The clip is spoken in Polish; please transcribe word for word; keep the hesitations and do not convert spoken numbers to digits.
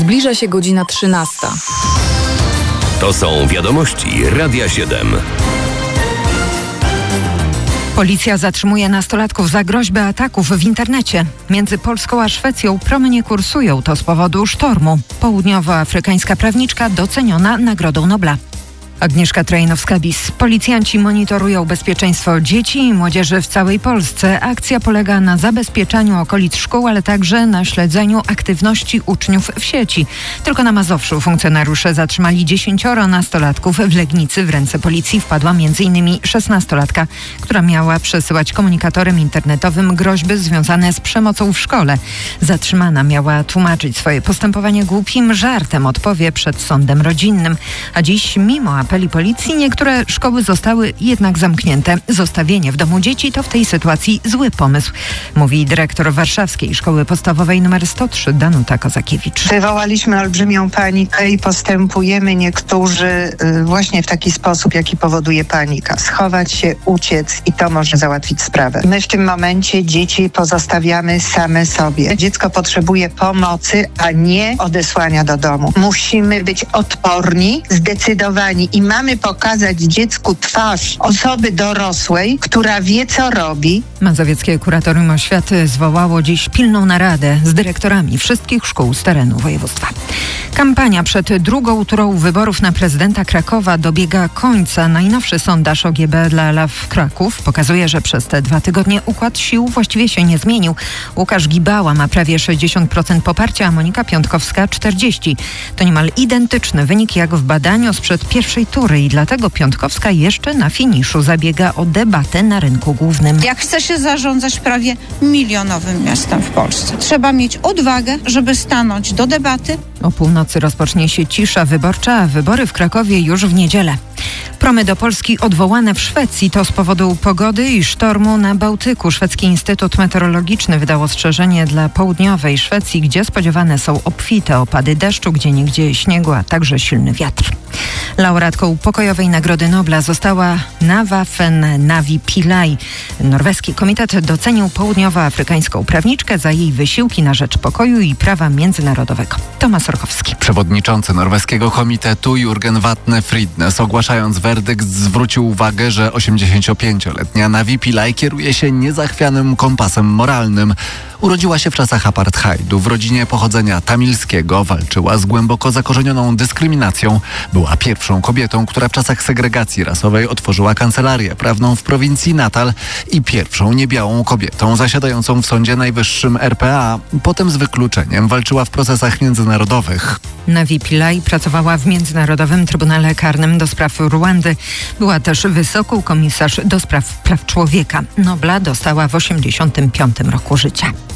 Zbliża się godzina trzynasta. To są wiadomości Radia siedem. Policja zatrzymuje nastolatków za groźbę ataków w internecie. Między Polską a Szwecją promy nie kursują, to z powodu sztormu. Południowoafrykańska prawniczka doceniona Nagrodą Nobla. Agnieszka Trajnowska-Bis. Policjanci monitorują bezpieczeństwo dzieci i młodzieży w całej Polsce. Akcja polega na zabezpieczaniu okolic szkół, ale także na śledzeniu aktywności uczniów w sieci. Tylko na Mazowszu funkcjonariusze zatrzymali dziesięcioro nastolatków. W Legnicy w ręce policji wpadła między innymi szesnastolatka, która miała przesyłać komunikatorem internetowym groźby związane z przemocą w szkole. Zatrzymana miała tłumaczyć swoje postępowanie głupim żartem, odpowie przed sądem rodzinnym. A dziś, mimo apeli policji, niektóre szkoły zostały jednak zamknięte. Zostawienie w domu dzieci to w tej sytuacji zły pomysł, mówi dyrektor Warszawskiej Szkoły Podstawowej nr sto trzy Danuta Kozakiewicz. Wywołaliśmy olbrzymią panikę i postępujemy niektórzy właśnie w taki sposób, jaki powoduje panika. Schować się, uciec i to może załatwić sprawę. My w tym momencie dzieci pozostawiamy same sobie. Dziecko potrzebuje pomocy, a nie odesłania do domu. Musimy być odporni, zdecydowani i mamy pokazać dziecku twarz osoby dorosłej, która wie, co robi. Mazowieckie Kuratorium Oświaty zwołało dziś pilną naradę z dyrektorami wszystkich szkół z terenu województwa. Kampania przed drugą turą wyborów na prezydenta Krakowa dobiega końca. Najnowszy sondaż O G B dla L A W Kraków pokazuje, że przez te dwa tygodnie układ sił właściwie się nie zmienił. Łukasz Gibała ma prawie sześćdziesiąt procent poparcia, a Monika Piątkowska czterdzieści procent. To niemal identyczny wynik jak w badaniu sprzed pierwszej tury i dlatego Piątkowska jeszcze na finiszu zabiega o debatę na rynku głównym. Jak chce się zarządzać prawie milionowym miastem w Polsce, trzeba mieć odwagę, żeby stanąć do debaty. O północy rozpocznie się cisza wyborcza, a wybory w Krakowie już w niedzielę. Promy do Polski odwołane w Szwecji to z powodu pogody i sztormu na Bałtyku. Szwedzki Instytut Meteorologiczny wydał ostrzeżenie dla południowej Szwecji, gdzie spodziewane są obfite opady deszczu, gdzieniegdzie śniegu, a także silny wiatr. Laureatką pokojowej Nagrody Nobla została Nawafen Navi Pillay. Norweski komitet docenił południowoafrykańską prawniczkę za jej wysiłki na rzecz pokoju i prawa międzynarodowego. Tomasz Orchowski. Przewodniczący norweskiego komitetu Jürgen Vatne Fridnes, ogłaszając werdykt, zwrócił uwagę, że osiemdziesięciopięcioletnia Navi Pillay kieruje się niezachwianym kompasem moralnym. Urodziła się w czasach apartheidu. W rodzinie pochodzenia tamilskiego, walczyła z głęboko zakorzenioną dyskryminacją. Była pierwszą kobietą, która w czasach segregacji rasowej otworzyła kancelarię prawną w prowincji Natal i pierwszą niebiałą kobietą zasiadającą w Sądzie Najwyższym R P A. Potem z wykluczeniem walczyła w procesach międzynarodowych. Navi Pillay pracowała w Międzynarodowym Trybunale Karnym do spraw Ruandy. Była też wysoką komisarz do spraw praw człowieka. Nobla dostała w osiemdziesiątym piątym roku życia.